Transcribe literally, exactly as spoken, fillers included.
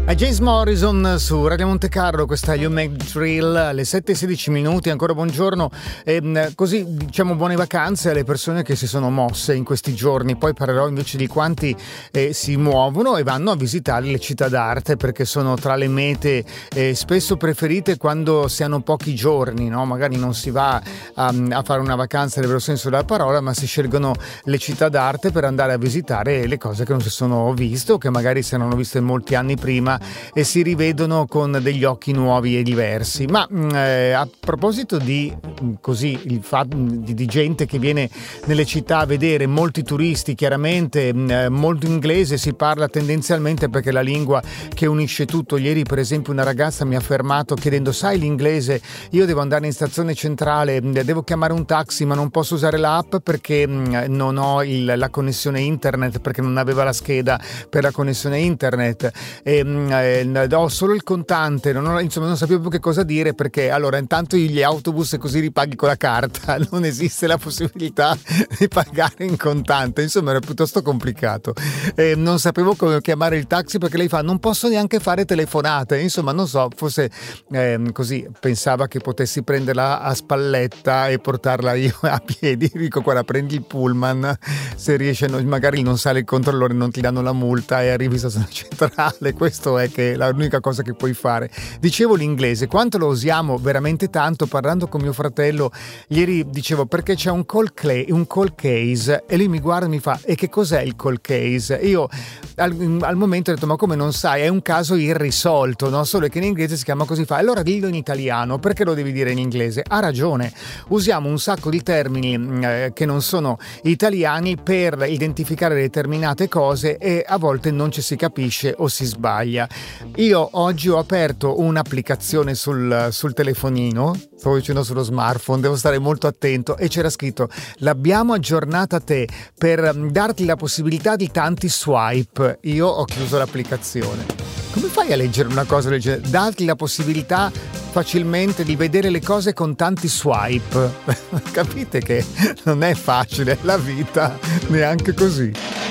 A James Morrison su Radio Monte Carlo, questa è You Make the Thrill, alle sette e sedici minuti, ancora buongiorno, e così diciamo buone vacanze alle persone che si sono mosse in questi giorni. Poi parlerò invece di quanti eh, si muovono e vanno a visitare le città d'arte, perché sono tra le mete eh, spesso preferite quando si hanno pochi giorni, no? Magari non si va a, a fare una vacanza nel vero senso della parola, ma si scelgono le città d'arte per andare a visitare le cose che non si sono viste o che magari si erano viste molti anni prima e si rivedono con degli occhi nuovi e diversi. Ma eh, a proposito di così il fatto di, di gente che viene nelle città a vedere, molti turisti, chiaramente eh, molto inglese si parla tendenzialmente perché è la lingua che unisce tutto. Ieri per esempio una ragazza mi ha fermato chiedendo: sai l'inglese? Io devo andare in stazione centrale, devo chiamare un taxi ma non posso usare l'app perché mh, non ho il, la connessione internet, perché non aveva la scheda per la connessione internet, e mh, Eh, ho solo il contante, non, ho, insomma non sapevo più che cosa dire, perché allora intanto gli autobus così ripaghi con la carta, non esiste la possibilità di pagare in contante, insomma era piuttosto complicato. Eh, non sapevo come chiamare il taxi perché lei fa: non posso neanche fare telefonate, insomma non so, forse eh, così pensava che potessi prenderla a spalletta e portarla io a piedi. Dico: guarda, prendi il pullman, se riesce, magari non sale il controllore, non ti danno la multa e arrivi in stazione centrale. Questo è che è l'unica cosa che puoi fare. Dicevo l'inglese, quanto lo usiamo veramente tanto. Parlando con mio fratello ieri dicevo: perché c'è un call, cla- un call case, e lui mi guarda e mi fa: e che cos'è il call case? E io al, al momento ho detto: ma come non sai? È un caso irrisolto, no? Solo che in inglese si chiama così. Fa: allora dillo in italiano, perché lo devi dire in inglese? Ha ragione, usiamo un sacco di termini eh, che non sono italiani per identificare determinate cose e a volte non ci si capisce o si sbaglia. Io oggi ho aperto un'applicazione sul, sul telefonino, stavo dicendo sullo smartphone, devo stare molto attento, e c'era scritto: l'abbiamo aggiornata a te per darti la possibilità di tanti swipe. Io ho chiuso l'applicazione. Come fai a leggere una cosa del genere? Darti la possibilità facilmente di vedere le cose con tanti swipe. Capite che non è facile la vita, neanche così.